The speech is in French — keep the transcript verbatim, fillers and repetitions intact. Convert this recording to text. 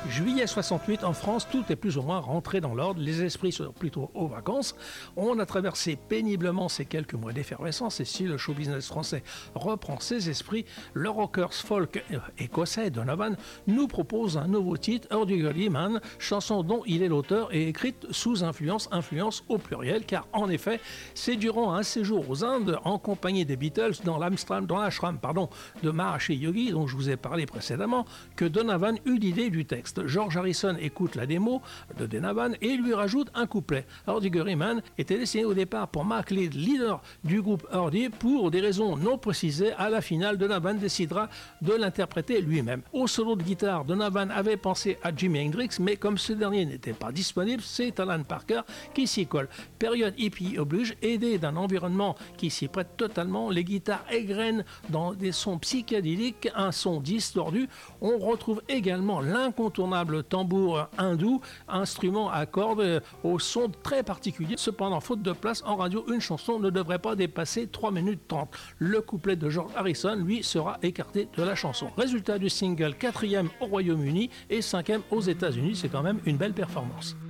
Juillet soixante-huit, en France, tout est plus ou moins rentré dans l'ordre. Les esprits sont plutôt aux vacances. On a traversé péniblement ces quelques mois d'effervescence et si le show business français reprend ses esprits, le rockers folk écossais Donovan nous propose un nouveau titre, Hurdy-Gurdy Man, chanson dont il est l'auteur et écrite sous influence, influence au pluriel, car en effet, c'est durant un séjour aux Indes, en compagnie des Beatles, dans l'ashram, dans l'ashram pardon, de Maharishi Yogi, dont je vous ai parlé précédemment, que Donovan eut l'idée du texte. George Harrison écoute la démo de Donovan et lui rajoute un couplet. Hurdy-Gurdy Man était destiné au départ pour Mark Lead, leader du groupe Hurdy. Pour des raisons non précisées, à la finale, Donovan décidera de l'interpréter lui-même. Au solo de guitare, Donovan avait pensé à Jimi Hendrix, mais comme ce dernier n'était pas disponible, c'est Alan Parker qui s'y colle. Période hippie oblige, aidé d'un environnement qui s'y prête totalement, les guitares égrènent dans des sons psychédéliques, un son distordu. On retrouve également l'incontournable tambour hindou, instrument à cordes au son très particulier. Cependant, faute de place en radio, une chanson ne devrait pas dépasser trois minutes trente. Le couplet de George Harrison, lui, sera écarté de la chanson. Résultat du single, quatrième au Royaume-Uni et cinquième aux États-Unis, c'est quand même une belle performance.